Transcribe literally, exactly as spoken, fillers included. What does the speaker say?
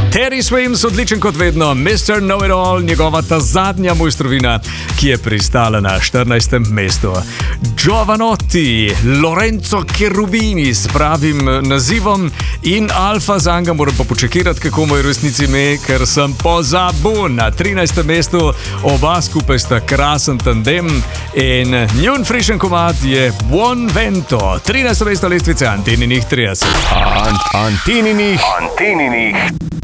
Teddy Swims, odličen kot vedno, mister Know-It-All, njegova ta zadnja mojstrovina, ki je pristala na štirinajstem mestu. Giovanotti, Lorenzo Cherubini s pravim nazivom in Alfa Zanga, moram pa počekirati, kako mu je resnici ime, ker sem pozabil. Na trinajstem mestu oba skupaj sta krasen tandem in njun frišen komad je Buon Vento. trinajsto mesto lestvice Antininih trideset. Ant, Antininih, Antininih